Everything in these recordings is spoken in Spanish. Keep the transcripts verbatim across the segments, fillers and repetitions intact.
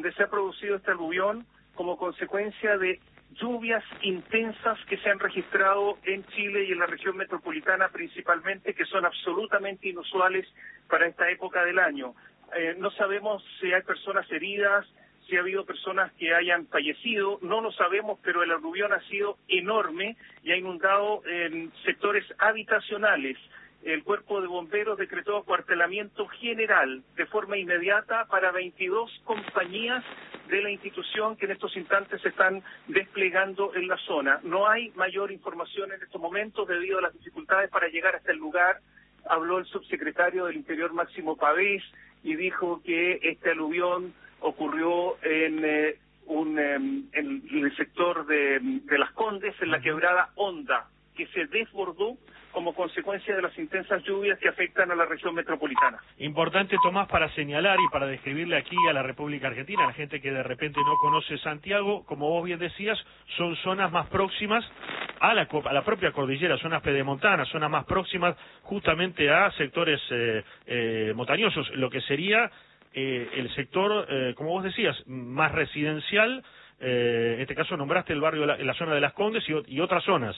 donde se ha producido este aluvión como consecuencia de lluvias intensas que se han registrado en Chile y en la región metropolitana principalmente, que son absolutamente inusuales para esta época del año. Eh, no sabemos si hay personas heridas, si ha habido personas que hayan fallecido, no lo sabemos, pero el aluvión ha sido enorme y ha inundado en sectores habitacionales. El Cuerpo de Bomberos decretó acuartelamiento general de forma inmediata para veintidós compañías de la institución que en estos instantes se están desplegando en la zona. No hay mayor información en estos momentos debido a las dificultades para llegar hasta el lugar. Habló el subsecretario del Interior, Máximo Pavés, y dijo que este aluvión ocurrió en, eh, un, eh, en el sector de, de Las Condes, en la quebrada Honda, que se desbordó como consecuencia de las intensas lluvias que afectan a la región metropolitana. Importante, Tomás, para señalar y para describirle aquí a la República Argentina, a la gente que de repente no conoce Santiago, como vos bien decías, son zonas más próximas a la, a la propia cordillera, zonas pedemontanas, zonas más próximas justamente a sectores eh, eh, montañosos, lo que sería eh, el sector, eh, como vos decías, más residencial. Eh, en este caso nombraste el barrio, la, la zona de Las Condes y, y otras zonas.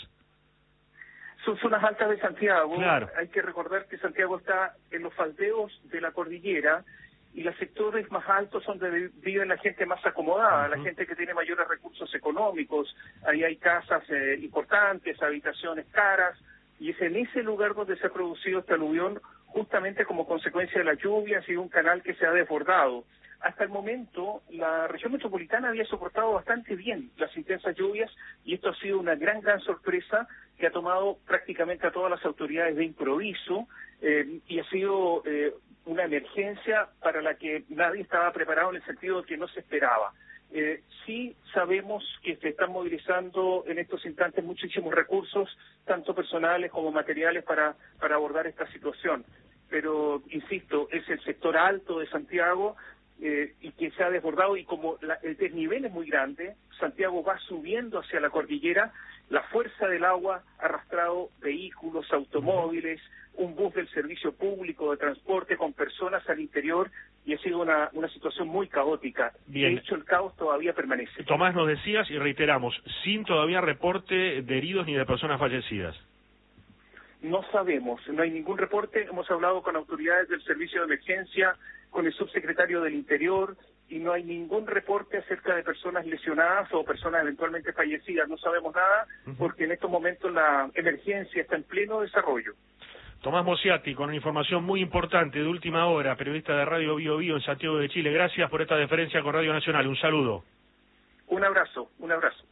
Son zonas altas de Santiago. Claro. Hay que recordar que Santiago está en los faldeos de la cordillera y los sectores más altos son donde vive la gente más acomodada, uh-huh. la gente que tiene mayores recursos económicos. Ahí hay casas eh, importantes, habitaciones caras, y es en ese lugar donde se ha producido este aluvión justamente como consecuencia de las lluvias y de un canal que se ha desbordado. Hasta el momento, la región metropolitana había soportado bastante bien las intensas lluvias y esto ha sido una gran, gran sorpresa que ha tomado prácticamente a todas las autoridades de improviso eh, y ha sido eh, una emergencia para la que nadie estaba preparado en el sentido de que no se esperaba. Eh, sí sabemos que se están movilizando en estos instantes muchísimos recursos, tanto personales como materiales, para, para abordar esta situación. Pero, insisto, es el sector alto de Santiago, Eh, y que se ha desbordado, y como la, el desnivel es muy grande, Santiago va subiendo hacia la cordillera, la fuerza del agua ha arrastrado vehículos, automóviles, un bus del servicio público de transporte con personas al interior, y ha sido una, una situación muy caótica. Bien. De hecho, el caos todavía permanece. Tomás, nos decías y reiteramos, sin todavía reporte de heridos ni de personas fallecidas. No sabemos, no hay ningún reporte. Hemos hablado con autoridades del servicio de emergencia, con el subsecretario del Interior, y no hay ningún reporte acerca de personas lesionadas o personas eventualmente fallecidas. No sabemos nada porque en estos momentos la emergencia está en pleno desarrollo. Tomás Mosiati, con una información muy importante de última hora, periodista de Radio Bio Bio en Santiago de Chile. Gracias por esta deferencia con Radio Nacional. Un saludo. Un abrazo, un abrazo.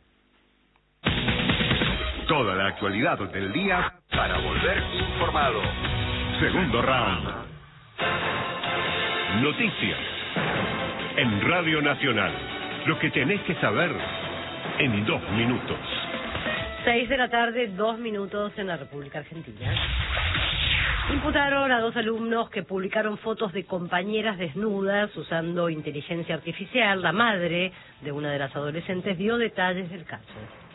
Toda la actualidad del día para volver informado. Segundo round. Noticias. En Radio Nacional. Lo que tenés que saber en dos minutos. Seis de la tarde, dos minutos en la República Argentina. Imputaron a dos alumnos que publicaron fotos de compañeras desnudas usando inteligencia artificial. La madre de una de las adolescentes dio detalles del caso.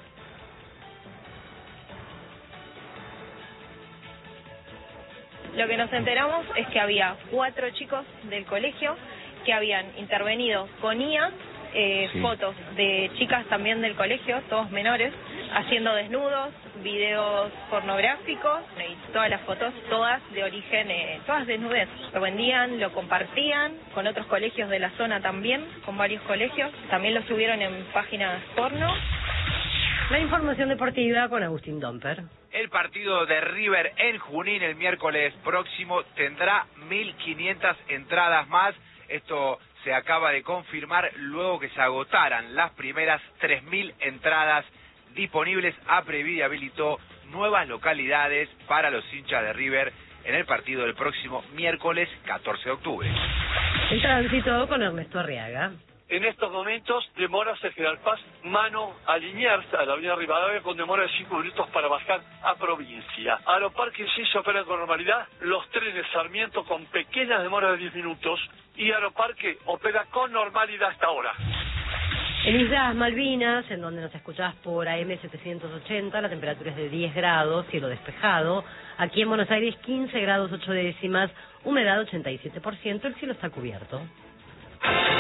Lo que nos enteramos es que había cuatro chicos del colegio que habían intervenido con I A, eh, sí. fotos de chicas también del colegio, todos menores, haciendo desnudos, videos pornográficos, y todas las fotos, todas de origen, eh, todas desnudez. Lo vendían, lo compartían con otros colegios de la zona también, con varios colegios. También lo subieron en páginas porno. La información deportiva con Agustín Domper. El partido de River en Junín el miércoles próximo tendrá mil quinientas entradas más. Esto se acaba de confirmar luego que se agotaran las primeras tres mil entradas disponibles. APREVIDE habilitó nuevas localidades para los hinchas de River en el partido del próximo miércoles catorce de octubre. El tránsito con Ernesto Arriaga. En estos momentos demora hacia General Paz, mano a alinearse a la avenida Rivadavia con demora de cinco minutos para bajar a Provincia. Aeroparque sí se opera con normalidad, los trenes Sarmiento con pequeñas demoras de diez minutos y Aeroparque opera con normalidad hasta ahora. En Islas Malvinas, en donde nos escuchás por A M setecientos ochenta, la temperatura es de diez grados, cielo despejado. Aquí en Buenos Aires, quince grados ocho décimas, humedad ochenta y siete por ciento, el cielo está cubierto.